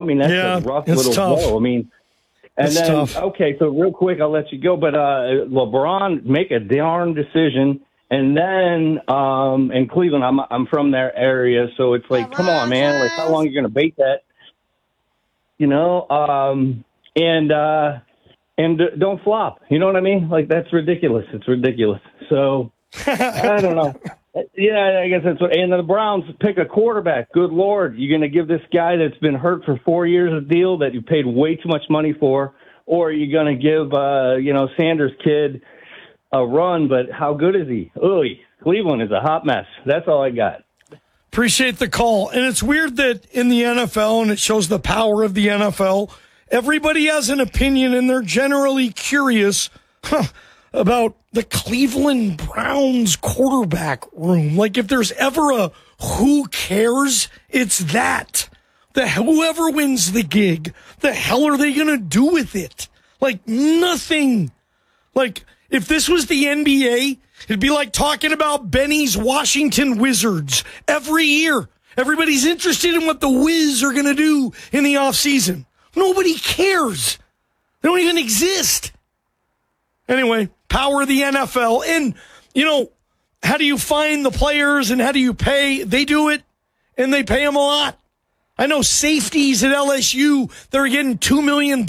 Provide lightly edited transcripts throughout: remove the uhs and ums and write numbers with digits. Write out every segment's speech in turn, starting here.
mean, that's a rough little blow. I mean, and then, tough. Okay, so real quick, I'll let you go. But LeBron, make a darn decision. And then in Cleveland, I'm from their area, so it's like, come on, man. Like, how long are you going to bait that? You know, and don't flop. You know what I mean? Like, that's ridiculous. It's ridiculous. So, I don't know. Yeah, I guess that's what. And the Browns pick a quarterback. Good Lord. You're going to give this guy that's been hurt for 4 years a deal that you paid way too much money for, or are you going to give, Sanders' kid a run? But how good is he? Ooh, Cleveland is a hot mess. That's all I got. Appreciate the call. And it's weird that in the NFL, and it shows the power of the NFL, everybody has an opinion, and they're generally curious about the Cleveland Browns quarterback room. Like, if there's ever a who cares, it's that. Whoever wins the gig, the hell are they going to do with it? Like, nothing. Like, if this was the NBA, it'd be like talking about Benny's Washington Wizards every year. Everybody's interested in what the Wiz are going to do in the offseason. Nobody cares. They don't even exist. Anyway, power of the NFL. And, how do you find the players and how do you pay? They do it, and they pay them a lot. I know safeties at LSU, they're getting $2 million.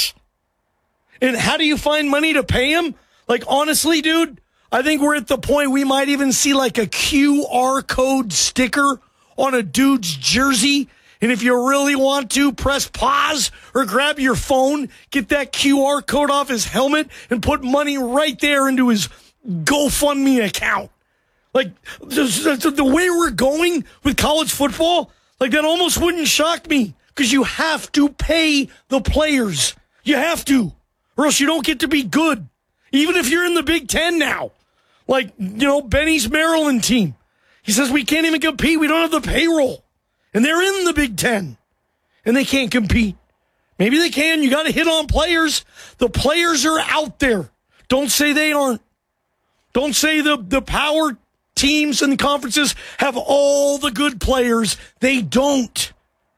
And how do you find money to pay them? Like, honestly, dude, I think we're at the point we might even see like a QR code sticker on a dude's jersey. And if you really want to, press pause or grab your phone, get that QR code off his helmet, and put money right there into his GoFundMe account. Like, the way we're going with college football, like, that almost wouldn't shock me, because you have to pay the players. You have to, or else you don't get to be good. Even if you're in the Big Ten now. Like, Benny's Maryland team. He says we can't even compete. We don't have the payroll. And they're in the Big Ten. And they can't compete. Maybe they can. You got to hit on players. The players are out there. Don't say they aren't. Don't say the power teams and conferences have all the good players. They don't.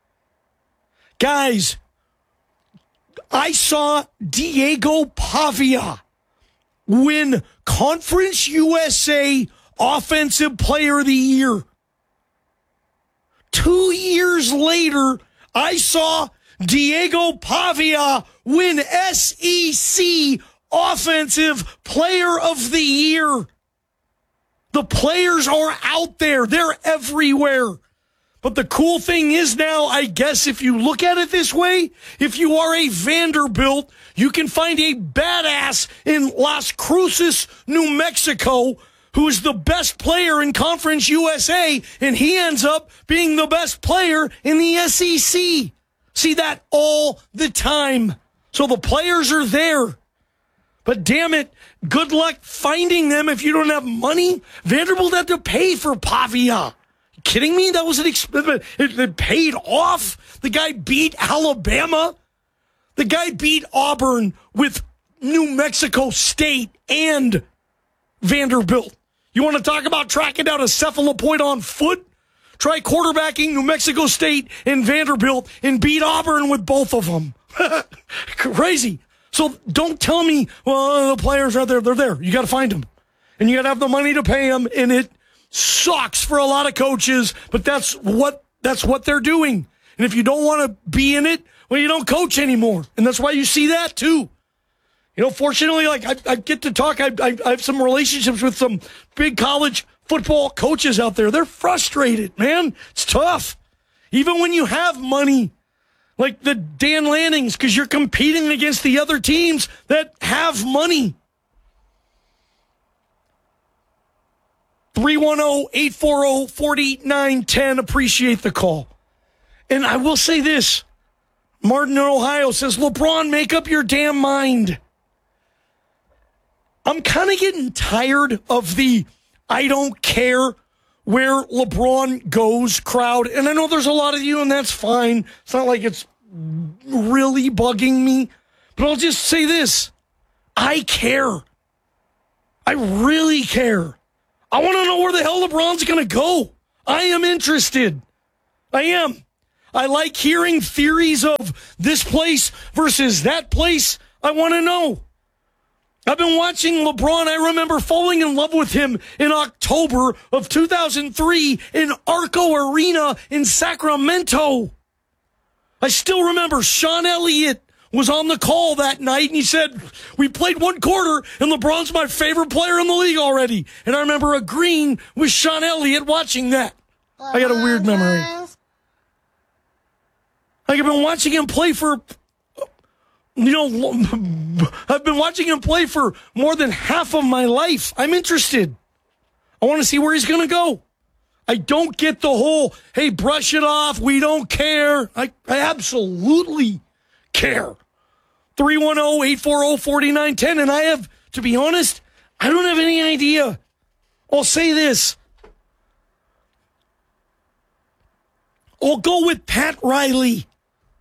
Guys, I saw Diego Pavia win Conference USA Offensive Player of the Year. 2 years later, I saw Diego Pavia win SEC Offensive Player of the Year. The players are out there. They're everywhere. But the cool thing is now, I guess if you look at it this way, if you are a Vanderbilt, you can find a badass in Las Cruces, New Mexico, who is the best player in Conference USA, and he ends up being the best player in the SEC. See that all the time. So the players are there. But damn it, good luck finding them if you don't have money. Vanderbilt had to pay for Pavia. Kidding me? That was an expensive. It paid off. The guy beat Alabama. The guy beat Auburn with New Mexico State and Vanderbilt. You want to talk about tracking down a cephalopoid on foot? Try quarterbacking New Mexico State and Vanderbilt and beat Auburn with both of them. Crazy. So don't tell me, well, the players are there. They're there. You got to find them. And you got to have the money to pay them. And it sucks for a lot of coaches, but that's what they're doing. And if you don't want to be in it, well, you don't coach anymore. And that's why you see that too. Fortunately, like I get to talk. I have some relationships with some big college football coaches out there. They're frustrated, man. It's tough. Even when you have money, like the Dan Lannings, because you're competing against the other teams that have money. 310-840-4910. Appreciate the call. And I will say this. Martin in Ohio says, LeBron, make up your damn mind. I'm kind of getting tired of the I don't care where LeBron goes crowd. And I know there's a lot of you, and that's fine. It's not like it's really bugging me. But I'll just say this. I care. I really care. I want to know where the hell LeBron's going to go. I am interested. I am. I like hearing theories of this place versus that place. I want to know. I've been watching LeBron. I remember falling in love with him in October of 2003 in Arco Arena in Sacramento. I still remember Sean Elliott was on the call that night, and he said, we played one quarter, and LeBron's my favorite player in the league already. And I remember agreeing with Sean Elliott watching that. I got a weird memory. Like, I've been watching him play for, I've been watching him play for more than half of my life. I'm interested. I want to see where he's going to go. I don't get the whole, hey, brush it off, we don't care. I absolutely care. 310-840-4910. And I have, to be honest, I don't have any idea. I'll say this. I'll go with Pat Riley.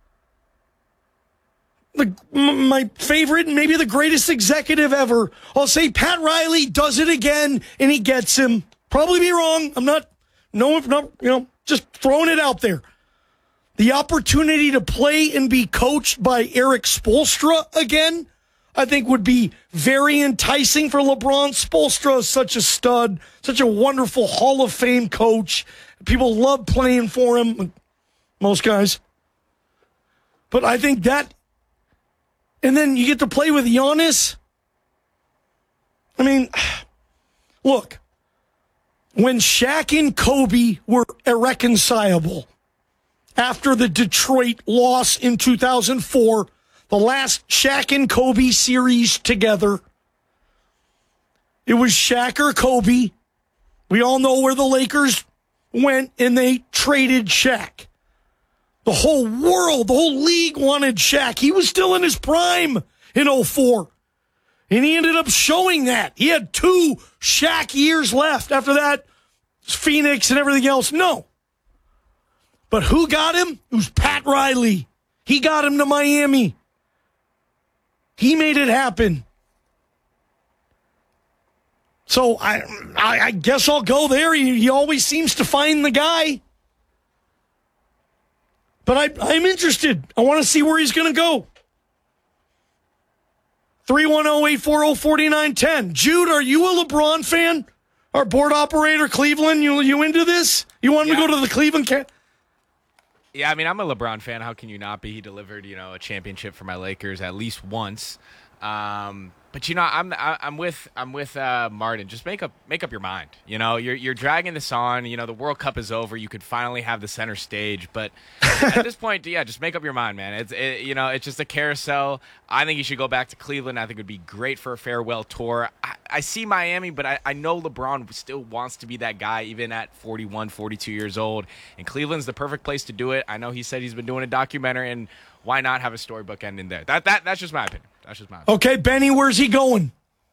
My favorite and maybe the greatest executive ever. I'll say Pat Riley does it again and he gets him. Probably be wrong. I'm not, just throwing it out there. The opportunity to play and be coached by Eric Spoelstra again, I think would be very enticing for LeBron. Spoelstra is such a stud, such a wonderful Hall of Fame coach. People love playing for him, most guys. But I think that, and then you get to play with Giannis. I mean, look, when Shaq and Kobe were irreconcilable, after the Detroit loss in 2004, the last Shaq and Kobe series together, it was Shaq or Kobe. We all know where the Lakers went, and they traded Shaq. The whole world, the whole league wanted Shaq. He was still in his prime in 2004. And he ended up showing that. He had 2 Shaq years left. After that, Phoenix and everything else. No. But who got him? It was Pat Riley. He got him to Miami. He made it happen. So I guess I'll go there. He always seems to find the guy. But I'm interested. I want to see where he's going to go. 310-840-4910. Jude, are you a LeBron fan? Our board operator, Cleveland, you into this? You want him to go to the Cleveland Yeah, I mean, I'm a LeBron fan. How can you not be? He delivered, a championship for my Lakers at least once. But I'm with Martin. Just make up your mind. You're dragging this on. The World Cup is over. You could finally have the center stage. But at this point, just make up your mind, man. It's just a carousel. I think you should go back to Cleveland. I think it would be great for a farewell tour. I see Miami, but I know LeBron still wants to be that guy even at 41, 42 years old. And Cleveland's the perfect place to do it. I know he said he's been doing a documentary, and why not have a storybook ending there? That's just my opinion. Okay, Benny, where's he going?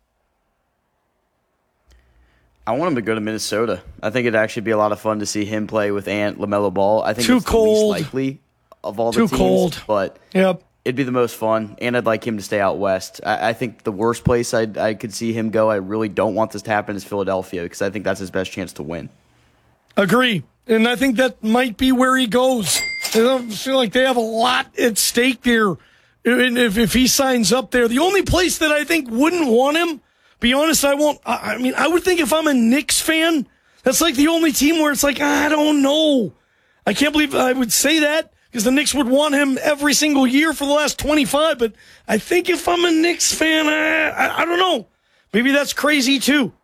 I want him to go to Minnesota. I think it'd actually be a lot of fun to see him play with LaMelo Ball. I think it's the least likely of all the teams, but it'd be the most fun, and I'd like him to stay out west. I think the worst place I could see him go, I really don't want this to happen, is Philadelphia, because I think that's his best chance to win. Agree, and I think that might be where he goes. I feel like they have a lot at stake there. And if he signs up there, the only place that I think wouldn't want him, be honest, I would think if I'm a Knicks fan, that's like the only team where it's like, I don't know. I can't believe I would say that, because the Knicks would want him every single year for the last 25. But I think if I'm a Knicks fan, I don't know. Maybe that's crazy too.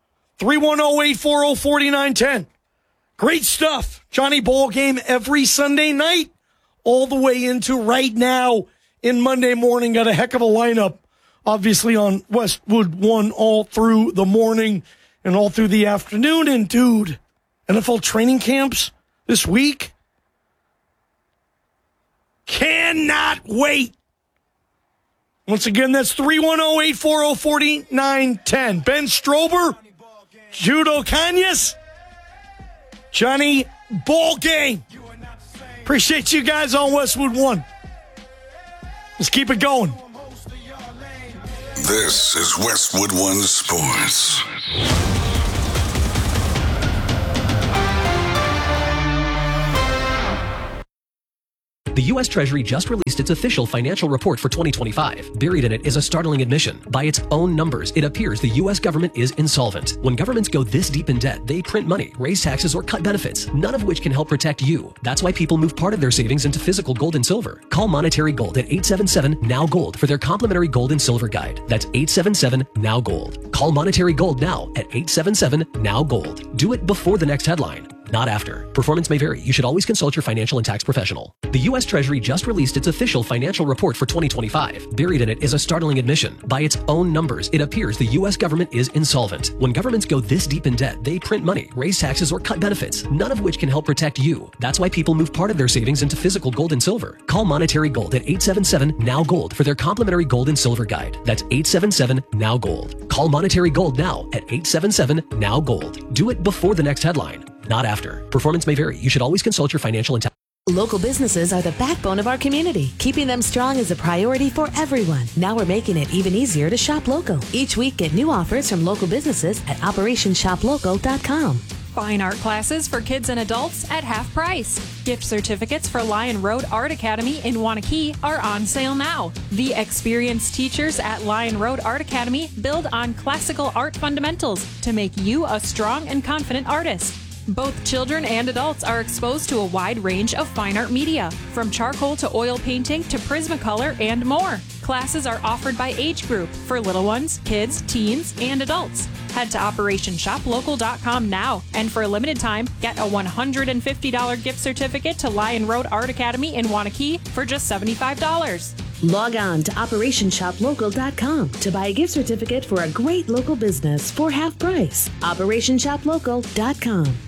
310-840-4910. Great stuff. Johnny Ball Game every Sunday night, all the way into right now. In Monday morning, got a heck of a lineup, obviously, on Westwood One all through the morning and all through the afternoon. And, dude, NFL training camps this week? Cannot wait. Once again, that's 310-840-4910. Ben Strober, Judo Kanyas, Johnny Ball Game. Appreciate you guys on Westwood One. Let's keep it going. This is Westwood One Sports. The U.S. Treasury just released its official financial report for 2025. Buried in it is a startling admission. By its own numbers, it appears the U.S. government is insolvent. When governments go this deep in debt, they print money, raise taxes, or cut benefits, none of which can help protect you. That's why people move part of their savings into physical gold and silver. Call Monetary Gold at 877-NOW-GOLD for their complimentary gold and silver guide. That's 877-NOW-GOLD. Call Monetary Gold now at 877-NOW-GOLD. Do it before the next headline, not after. Performance may vary. You should always consult your financial and tax professional. The U.S. Treasury just released its official financial report for 2025. Buried in it is a startling admission. By its own numbers, it appears the U.S. government is insolvent. When governments go this deep in debt, they print money, raise taxes, or cut benefits, none of which can help protect you. That's why people move part of their savings into physical gold and silver. Call Monetary Gold at 877-NOW-GOLD for their complimentary gold and silver guide. That's 877-NOW-GOLD. Call Monetary Gold now at 877-NOW-GOLD. Do it before the next headline, not after. Performance may vary. You should always consult your financial and tax. Local businesses are the backbone of our community. Keeping them strong is a priority for everyone. Now we're making it even easier to shop local. Each week, get new offers from local businesses at OperationShopLocal.com. Fine art classes for kids and adults at half price. Gift certificates for Lion Road Art Academy in Waunakee are on sale now. The experienced teachers at Lion Road Art Academy build on classical art fundamentals to make you a strong and confident artist. Both children and adults are exposed to a wide range of fine art media, from charcoal to oil painting to Prismacolor and more. Classes are offered by age group for little ones, kids, teens, and adults. Head to OperationShopLocal.com now, and for a limited time, get a $150 gift certificate to Lion Road Art Academy in Waunakee for just $75. Log on to OperationShopLocal.com to buy a gift certificate for a great local business for half price. OperationShopLocal.com.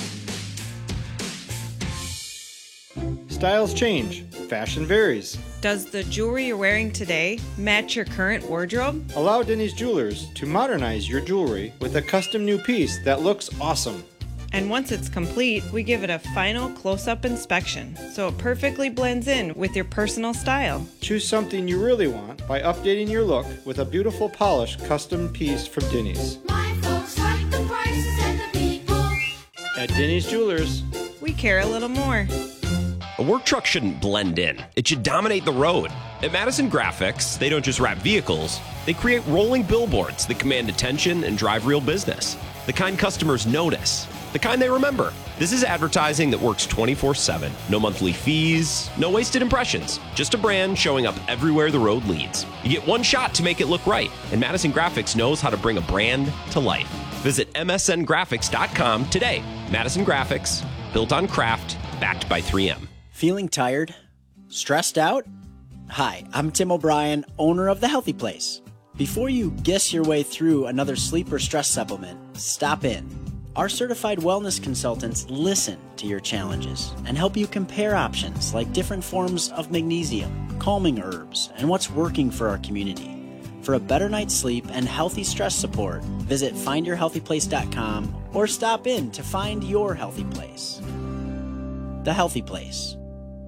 Styles change. Fashion varies. Does the jewelry you're wearing today match your current wardrobe? Allow Denny's Jewelers to modernize your jewelry with a custom new piece that looks awesome. And once it's complete, we give it a final close-up inspection, so it perfectly blends in with your personal style. Choose something you really want by updating your look with a beautiful polished custom piece from Denny's. My folks like the prices and the people. At Denny's Jewelers, we care a little more. A work truck shouldn't blend in. It should dominate the road. At Madison Graphics, they don't just wrap vehicles, they create rolling billboards that command attention and drive real business. The kind customers notice, the kind they remember. This is advertising that works 24/7. No monthly fees, no wasted impressions. Just a brand showing up everywhere the road leads. You get one shot to make it look right, and Madison Graphics knows how to bring a brand to life. Visit msngraphics.com today. Madison Graphics, built on craft, backed by 3M. Feeling tired? Stressed out? Hi, I'm Tim O'Brien, owner of The Healthy Place. Before you guess your way through another sleep or stress supplement, stop in. Our certified wellness consultants listen to your challenges and help you compare options like different forms of magnesium, calming herbs, and what's working for our community. For a better night's sleep and healthy stress support, visit findyourhealthyplace.com or stop in to find your healthy place. The Healthy Place.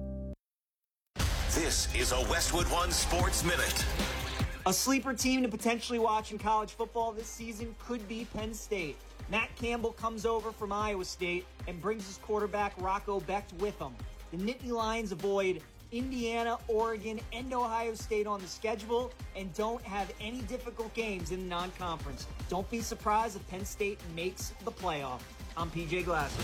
This is a Westwood One Sports Minute. A sleeper team to potentially watch in college football this season could be Penn State. Matt Campbell comes over from Iowa State and brings his quarterback Rocco Becht with him. The Nittany Lions avoid Indiana, Oregon, and Ohio State on the schedule and don't have any difficult games in the non-conference. Don't be surprised if Penn State makes the playoff. I'm PJ Glasser.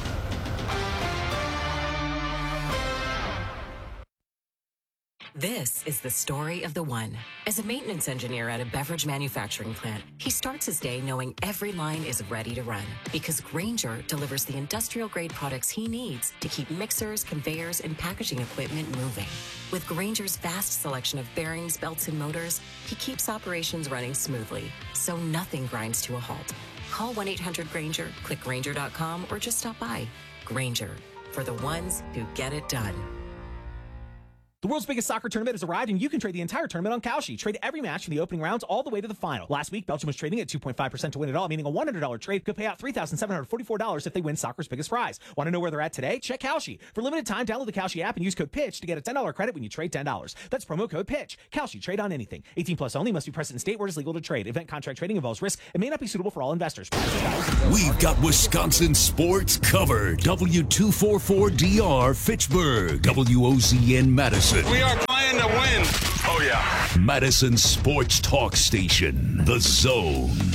This is the story of the one. As a maintenance engineer at a beverage manufacturing plant, he starts his day knowing every line is ready to run because Grainger delivers the industrial-grade products he needs to keep mixers, conveyors, and packaging equipment moving. With Grainger's vast selection of bearings, belts, and motors, he keeps operations running smoothly, so nothing grinds to a halt. Call 1-800-GRAINGER, click Grainger.com, or just stop by. Grainger, for the ones who get it done. The world's biggest soccer tournament has arrived, and you can trade the entire tournament on Kalshi. Trade every match from the opening rounds all the way to the final. Last week, Belgium was trading at 2.5% to win it all, meaning a $100 trade could pay out $3,744 if they win soccer's biggest prize. Want to know where they're at today? Check Kalshi. For limited time, download the Kalshi app and use code PITCH to get a $10 credit when you trade $10. That's promo code PITCH. Kalshi. Trade on anything. 18 plus only. Must be present in state where it is legal to trade. Event contract trading involves risk and may not be suitable for all investors. We've got Wisconsin sports covered. W244DR Fitchburg. WOZN Madison. We are playing to win. Oh, yeah. Madison Sports Talk Station. The Zone.